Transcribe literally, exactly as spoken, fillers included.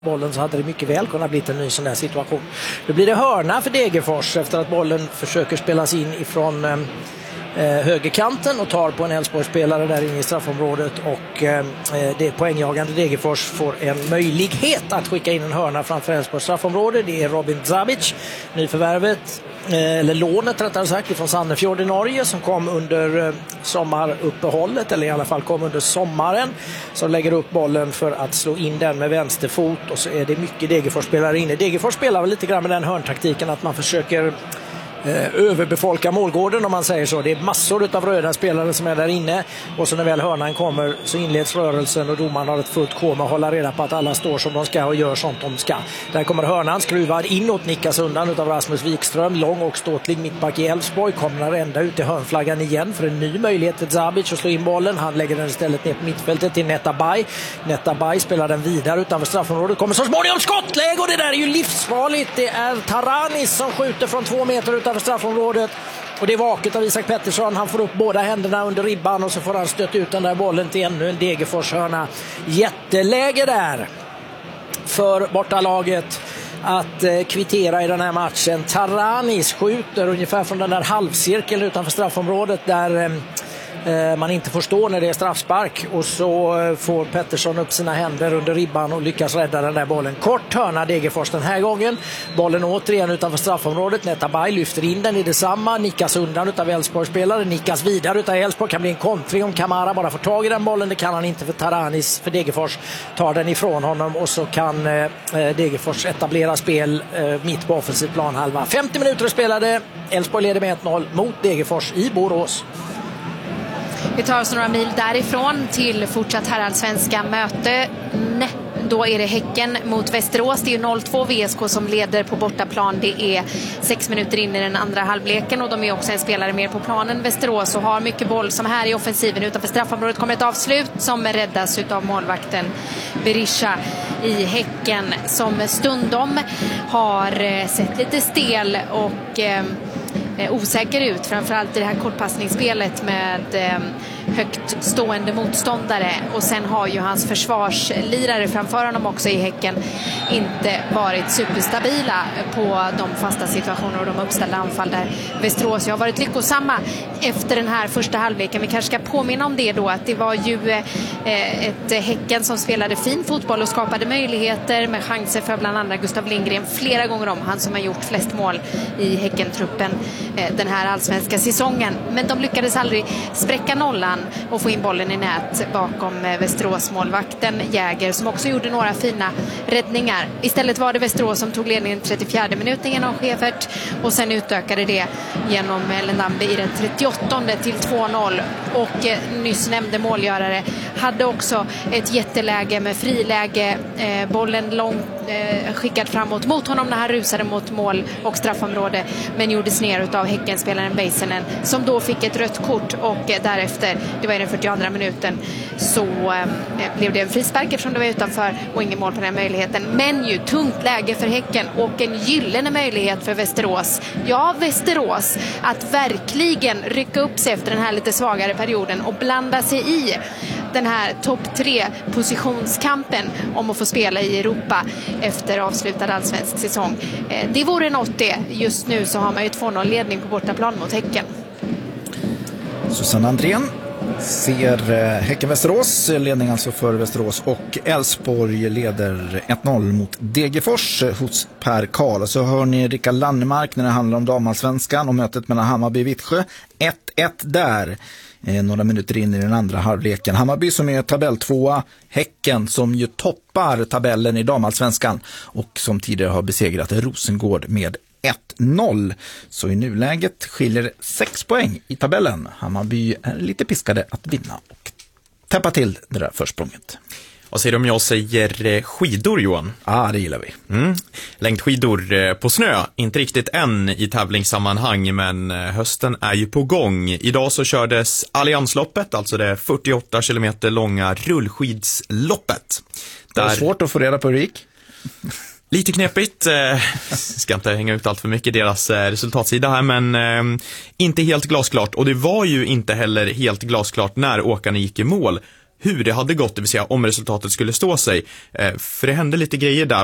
bollen så hade det mycket väl kunnat bli en ny sån här situation. Nu blir det hörna för Degerfors efter att bollen försöker spelas in ifrån eh, högerkanten och tar på en Elfsborgsspelare där inne i straffområdet, och eh, det poängjagande Degerfors får en möjlighet att skicka in en hörna framför Elfsborgs straffområde. Det är Robin Zabic, nyförvärvet, eh, eller lånet rättare sagt, från Sandefjord i Norge, som kom under eh, sommaruppehållet, eller i alla fall kom under sommaren, som lägger upp bollen för att slå in den med vänsterfot, och så är det mycket Degerfors-spelare inne. Degerfors spelar väl lite grann med den hörntaktiken att man försöker Eh, överbefolka målgården, om man säger så. Det är massor av röda spelare som är där inne, och så när väl hörnan kommer så inleds rörelsen och domaren har ett fullt kå med att hålla reda på att alla står som de ska och gör sånt de ska. Där kommer hörnan, skruvad inåt, nickas undan utav Rasmus Wikström, lång och ståtlig mittback i Elfsborg, kommer ända ut i hörnflaggan igen för en ny möjlighet för Zabic att slå in bollen. Han lägger den istället ner på mittfältet till Netabay. Netabay spelar den vidare utanför straffområdet, kommer så småningom skottläge, och det där är ju livsfarligt. Det är Taranis som skjuter från två meter utanför straffområdet, och det är vaket av Isak Pettersson. Han får upp båda händerna under ribban och så får han stött ut den där bollen till ännu en Degerfors hörna. Jätteläge där för bortalaget att eh, kvittera i den här matchen. Taranis skjuter ungefär från den där halvcirkeln utanför straffområdet där eh, man inte får stå när det är straffspark, och så får Pettersson upp sina händer under ribban och lyckas rädda den där bollen. Kort hörna Degerfors den här gången. Bollen återigen utanför straffområdet. Netabay lyfter in den i detsamma, nickas undan utav Elfsborgsspelare, nickas vidare utav Elfsborg. Kan bli en kontring om Kamara bara får tag i den bollen. Det kan han inte, för Taranis för Degerfors tar den ifrån honom, och så kan eh, Degerfors etablera spel eh, mitt på offensiv planhalva. femtio minuter spelade. Elfsborg leder med ett noll mot Degerfors i Borås. Vi tar oss några mil därifrån till fortsatt herrallsvenska möte. Nej, då är det Häcken mot Västerås. Det är noll två V S K som leder på bortaplan. Det är sex minuter in i den andra halvleken, och de är också en spelare mer på planen. Västerås och har mycket boll som här i offensiven. Utanför straffområdet kommer ett avslut som räddas av målvakten Berisha i Häcken, som stundom har sett lite stel och eh, osäker ut, framförallt i det här kortpassningsspelet med eh, högt stående motståndare, och sen har ju hans försvarslirare framför honom också i Häcken inte varit superstabila på de fasta situationer och de uppställda anfall där Västerås har varit lyckosamma efter den här första halvleken. Vi kanske ska påminna om det då, att det var ju eh, ett Häcken som spelade fin fotboll och skapade möjligheter med chanser för bland annat Gustav Lindgren flera gånger om, han som har gjort flest mål i Häcken-truppen eh, den här allsvenska säsongen, men de lyckades aldrig spräcka nollan och få in bollen i nät bakom Västerås målvakten Jäger, som också gjorde några fina räddningar. Istället var det Västerås som tog ledningen i trettiofjärde minuten genom Schäfert, och sen utökade det genom Lendambi i den trettioåttonde till två noll, och eh, nyss nämnde målgörare hade också ett jätteläge med friläge, eh, bollen långt eh, skickad framåt mot honom när han rusade mot mål och straffområde, men gjordes ner utav Häckenspelaren Beisenen, som då fick ett rött kort, och eh, därefter, det var i den fyrtionde minuten, så eh, blev det en frispark eftersom det var utanför och ingen mål på den möjligheten. Men ju tungt läge för Häcken och en gyllene möjlighet för Västerås. Ja, Västerås att verkligen rycka upp sig efter den här lite svagare perioden och blanda sig i den här topp tre positionskampen om att få spela i Europa efter avslutad allsvensk säsong. Eh, det vore något det. Just nu så har man ju två noll ledning på bortaplan mot Häcken. Susanne Andrén ser Häcken-Västerås, ledning alltså för Västerås, och Elfsborg leder ett noll mot Degerfors hos Per Karl. Så hör ni Rickard Lannemark när det handlar om damallsvenskan och mötet mellan Hammarby och Vittsjö. ett ett där. Eh, några minuter in i den andra halvleken. Hammarby som är tabelltvåa, Häcken som ju toppar tabellen i damallsvenskan och som tidigare har besegrat Rosengård med ett noll. Så i nuläget skiljer sex poäng i tabellen. Hammarby är lite piskade att vinna och täppa till det där försprånget. Vad säger du om jag säger skidor, Johan? Ja, ah, det gillar vi. Mm. Längdskidor på snö, inte riktigt än i tävlingssammanhang, men hösten är ju på gång. Idag så kördes Alliansloppet, alltså det fyrtioåtta kilometer långa rullskidsloppet. Det var där... svårt att få reda på hur det gick. Lite knepigt, eh, ska inte hänga ut allt för mycket deras eh, resultatsida här, men eh, inte helt glasklart. Och det var ju inte heller helt glasklart när åkarna gick i mål hur det hade gått, det vill säga om resultatet skulle stå sig. Eh, för det hände lite grejer där